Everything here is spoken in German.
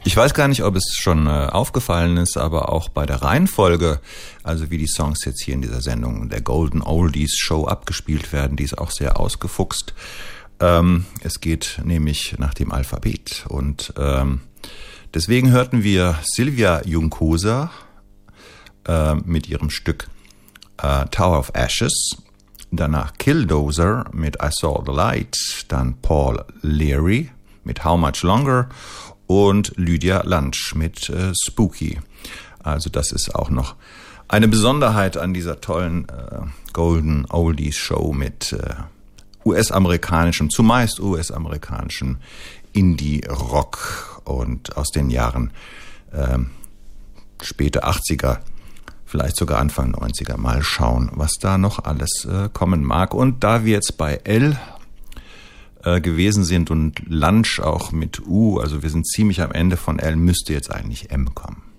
Ich weiß gar nicht, ob es schon aufgefallen ist, aber auch bei der Reihenfolge, also wie die Songs jetzt hier in dieser Sendung der Golden Oldies Show abgespielt werden, die ist auch sehr ausgefuchst. Es geht nämlich nach dem Alphabet und deswegen hörten wir Sylvia Juncosa mit ihrem Stück Tower of Ashes, danach Killdozer mit I Saw the Light, dann Paul Leary mit How Much Longer und Lydia Lunch mit Spooky. Also das ist auch noch eine Besonderheit an dieser tollen Golden Oldies Show mit US-amerikanischem, zumeist US-amerikanischem Indie-Rock und aus den Jahren späte 80er, vielleicht sogar Anfang 90er. Mal schauen, was da noch alles kommen mag. Und da wir jetzt bei L gewesen sind und Lunch auch mit U, also wir sind ziemlich am Ende von L, müsste jetzt eigentlich M kommen.